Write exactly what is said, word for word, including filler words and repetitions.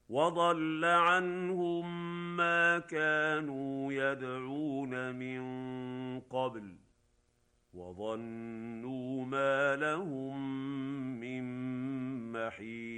وضل عنهم ما كانوا يدعون من قبل وظنوا ما لهم من محيص